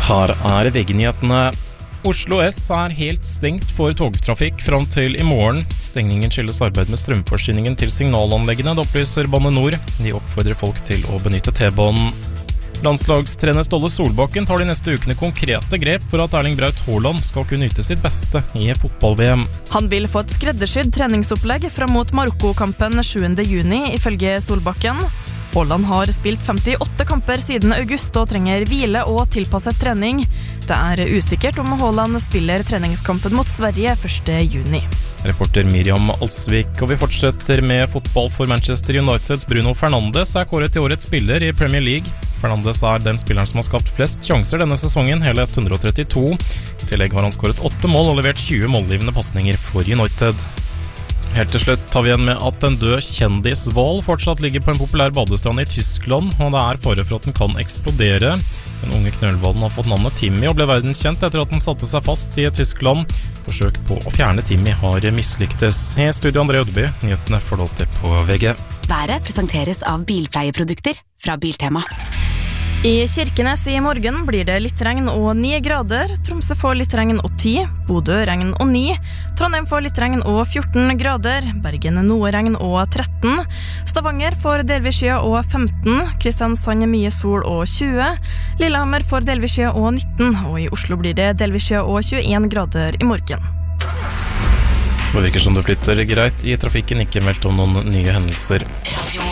Her VG-nyhetene. Oslo S helt stengt for togtrafikk fram til i morgen. Stengningen skyldes arbeid med strømforsyningen til signalanleggene, det opplyser Bane NOR. De oppfordrer folk til å benytte T-banen. Landslagstrener Ståle Solbakken tar de neste ukene konkrete grep for at Erling Braut Haaland skal kunne yte sitt beste i fotball-VM. Han vil få et skreddersydd treningsopplegg fram mot Marokko-kampen 7. juni, ifølge Solbakken. Haaland har spilt 58 kamper siden august og trenger hvile og tilpasset trening. Det usikkert om Haaland spiller treningskampen mot Sverige 1. juni. Reporter Miriam Alsvik, og vi fortsetter med fotball for Manchester Uniteds Bruno Fernandes kåret til årets spiller i Premier League. Fernandes den spilleren som har skapt flest sjanser denne sesongen, hele 132. I tillegg har han skåret 8 mål og levert 20 målgivende passninger for United. Helt til slutt tar vi igjen med at en død kjendishval fortsatt ligger på en populær badestrand i Tyskland, og det fare for at den kan eksplodere. Den unge knølhvalen har fått navnet Timmy og ble verdenskjent etter at den satte seg fast i Tyskland. Forsøk på å fjerne Timmy har mislyktes. I studio André Ødeby, nyhetene får du alltid på VG. Været presenteres av bilpleieprodukter fra Biltema. I Kirkenes i morgen blir det litt regn og 9 grader. Tromsø får litt regn og 10, Bodø regn og 9, Trondheim får litt regn og 14 grader, Bergen noe regn og 13, Stavanger får delvis skya og 15, Kristiansand mye sol og 20, Lillehammer får delvis skya og 19, og i Oslo blir det delvis skya og 21 grader i morgen. Det virker som det flytter greit i trafikken, ikke meldt om noen nye hendelser.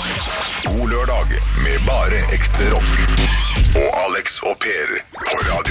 God lørdag med bare ekte rock. Og Alex og Per på Radio